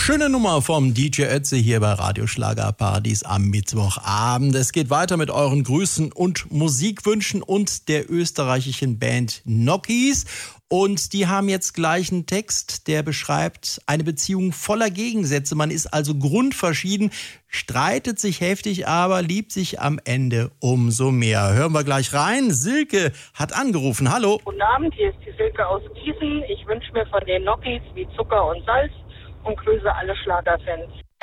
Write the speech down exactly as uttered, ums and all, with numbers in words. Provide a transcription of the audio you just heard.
Schöne Nummer vom D J Ötzi hier bei Radio Schlagerparadies am Mittwochabend. Es geht weiter mit euren Grüßen und Musikwünschen und der österreichischen Band Nockies. Und die haben jetzt gleich einen Text, der beschreibt eine Beziehung voller Gegensätze. Man ist also grundverschieden, streitet sich heftig, aber liebt sich am Ende umso mehr. Hören wir gleich rein. Silke hat angerufen. Hallo. Guten Abend, hier ist die Silke aus Gießen. Ich wünsche mir von den Nockies wie Zucker und Salz und grüße alle Schlagerfans.